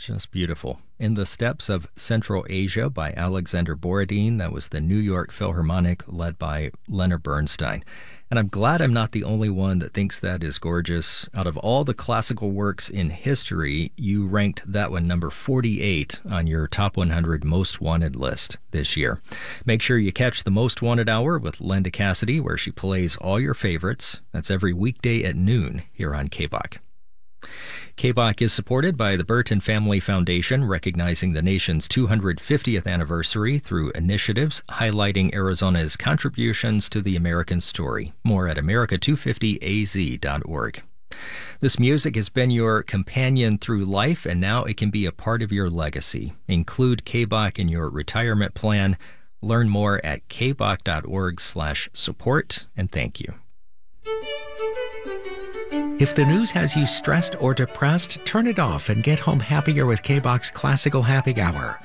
Just beautiful. In the Steppes of Central Asia by Alexander Borodin. That was the New York Philharmonic led by Leonard Bernstein. And I'm glad I'm not the only one that thinks that is gorgeous. Out of all the classical works in history, you ranked that one number 48 on your top 100 most wanted list this year. Make sure you catch the Most Wanted Hour with Linda Cassidy, where she plays all your favorites. That's every weekday at noon here on KBOC. KBOC is supported by the Burton Family Foundation, recognizing the nation's 250th anniversary through initiatives highlighting Arizona's contributions to the American story. More at america250az.org. This music has been your companion through life, and now it can be a part of your legacy. Include KBOC in your retirement plan. Learn more at kboc.org/support, and thank you. If the news has you stressed or depressed, turn it off and get home happier with KBOC's Classical Happy Hour.